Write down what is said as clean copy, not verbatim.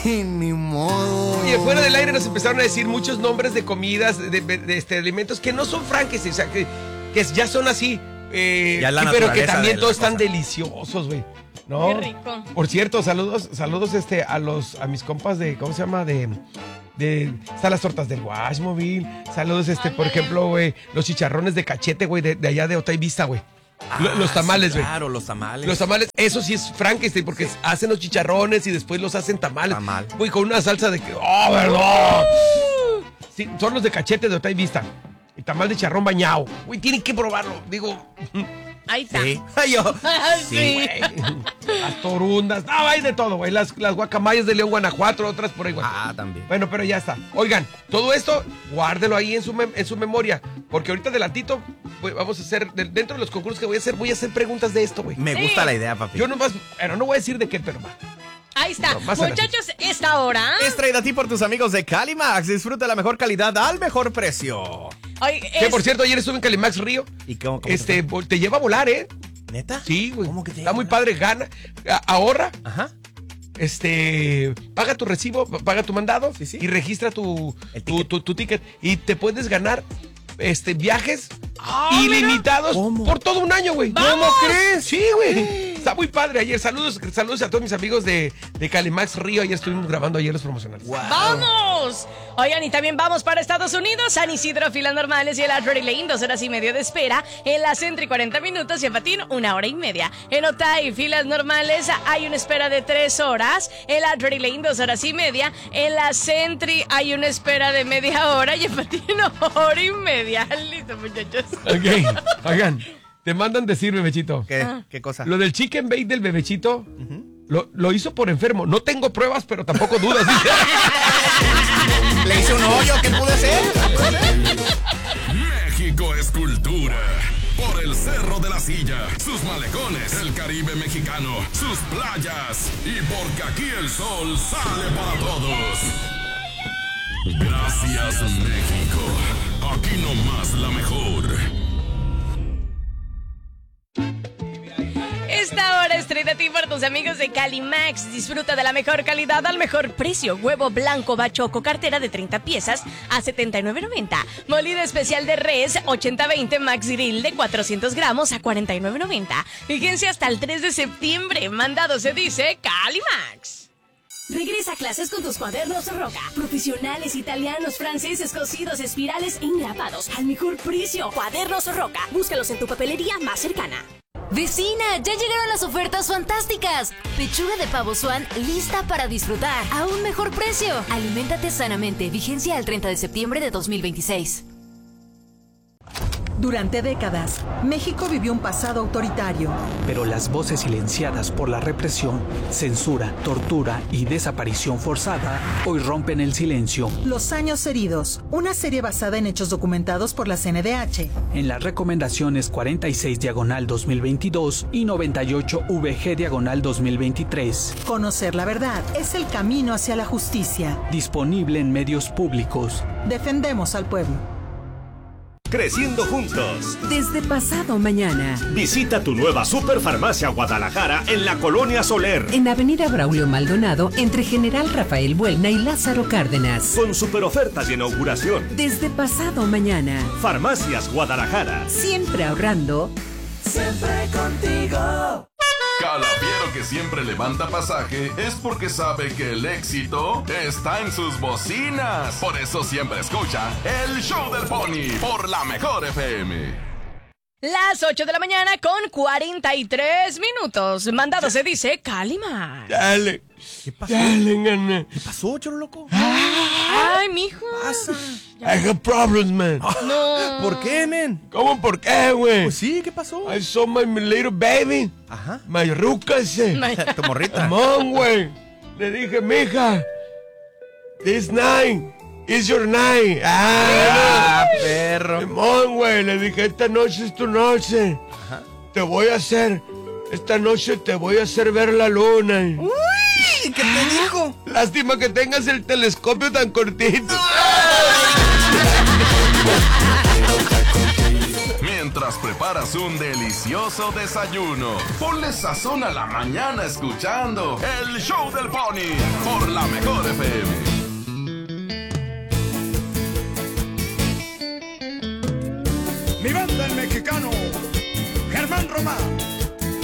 Ni modo. Y fuera del aire nos empezaron a decir muchos nombres de comidas, de alimentos que no son Frankenstein, o sea, que ya son así, pero que también todos están deliciosos, güey. ¿No? Qué rico. Por cierto, saludos a mis compas de, ¿cómo se llama? Están las tortas del Washmobile. Saludos, por ejemplo, güey, los chicharrones de cachete, güey, de allá de Otay Vista, güey. Los tamales, güey. Sí, claro, los tamales. Los tamales, eso sí es Frankenstein, porque hacen los chicharrones y después los hacen tamales. Güey, con una salsa de que, ¡oh, verdad! Sí, son los de cachete de Otay Vista. Y tamal de charrón bañado. Güey, tienen que probarlo. Digo. Ahí está. Sí. Yo. Sí. Güey. Las torundas. No, hay de todo, güey. Las guacamayas de León, Guanajuato, otras por ahí, güey. También. Bueno, pero ya está. Oigan, todo esto, guárdelo ahí en su memoria. Porque ahorita adelantito, pues, vamos a hacer, dentro de los concursos que voy a hacer preguntas de esto, güey. Me gusta la idea, papi. Yo nomás, pero no voy a decir de qué, pero va. Ahí está. No, más Muchachos, esta hora Es traída a ti por tus amigos de Calimax. Disfruta la mejor calidad al mejor precio. Que por cierto, ayer estuve en Calimax Río. ¿Y cómo te lleva a volar, ¿eh? ¿Neta? Sí, güey. ¿Cómo que te Está lleva muy a volar? padre, gana, ahorra. Ajá. Paga tu recibo, paga tu mandado. Sí. Y registra tu ticket. Y te puedes ganar viajes ilimitados por todo un año, güey. ¡Vamos! ¿Cómo crees? Sí, güey. Está muy padre. Ayer, saludos a todos mis amigos de Calimax Río. Ayer estuvimos grabando los promocionales. Wow. ¡vamos! Oigan, y también vamos para Estados Unidos. San Isidro, filas normales y el Drury Lane, 2 horas y media de espera. En la Sentry, 40 minutos. Y en Patín, 1 hora y media. En Otay, filas normales, hay una espera de 3 horas. En la Drury Lane, 2 horas y media. En la Sentry hay una espera de media hora. Y en Patín, 1 hora y media. Listo, muchachos. Ok, oigan, te mandan decir, bebechito. ¿Qué cosa? Lo del chicken bake del bebechito lo hizo por enfermo. No tengo pruebas, pero tampoco dudas. Le hice un hoyo, ¿qué pude hacer? México es cultura. Por el Cerro de la Silla, sus malecones, el Caribe mexicano, sus playas. Y porque aquí el sol sale para todos. Gracias, México. Aquí nomás la mejor. Esta hora es traída a ti por tus amigos de Calimax. Disfruta de la mejor calidad al mejor precio. Huevo blanco bachoco, cartera de 30 piezas a $79.90. Molida especial de res 80-20 Max Grill de 400 gramos a $49.90. Fíjense hasta el 3 de septiembre. Mandado se dice Calimax. Regresa a clases con tus cuadernos Roca. Profesionales, italianos, franceses, cosidos, espirales e engrapados. Al mejor precio. Cuadernos Roca. Búscalos en tu papelería más cercana. Vecina, ya llegaron las ofertas fantásticas. Pechuga de pavo Swan lista para disfrutar a un mejor precio. Aliméntate sanamente. Vigencia al 30 de septiembre de 2026. Durante décadas, México vivió un pasado autoritario. Pero las voces silenciadas por la represión, censura, tortura y desaparición forzada hoy rompen el silencio. Los años heridos, una serie basada en hechos documentados por la CNDH. En las recomendaciones 46/2022 y 98-VG/2023. Conocer la verdad es el camino hacia la justicia. Disponible en medios públicos. Defendemos al pueblo. Creciendo juntos. Desde pasado mañana. Visita tu nueva Superfarmacia Guadalajara en la Colonia Soler. En Avenida Braulio Maldonado, entre General Rafael Buelna y Lázaro Cárdenas. Con super ofertas de inauguración. Desde pasado mañana. Farmacias Guadalajara. Siempre ahorrando. Siempre contigo. Calafiero que siempre levanta pasaje es porque sabe que el éxito está en sus bocinas. Por eso siempre escucha el Show del Pony por la Mejor FM. Las 8 de la mañana con 43 minutos. Mandado se dice Calimax. Dale. ¿Qué pasó? Dale, gana. ¿Qué pasó, choro loco? Ay, mijo. Pasa. I have problems, man. No. ¿Por qué, men? ¿Cómo por qué, güey? Pues sí, ¿qué pasó? I saw my little baby. Ajá. My ruca, Tu morrita. Come on, güey. Le dije, mija, this night is your night. Perro. Come on, güey. Le dije, esta noche es tu noche. Ajá. Esta noche te voy a hacer ver la luna. Uy, ¿qué te dijo? Lástima que tengas el telescopio tan cortito. Mientras mientras preparas un delicioso desayuno. Ponle sazón a la mañana escuchando el Show del Pony por la Mejor FM. Mi banda el mexicano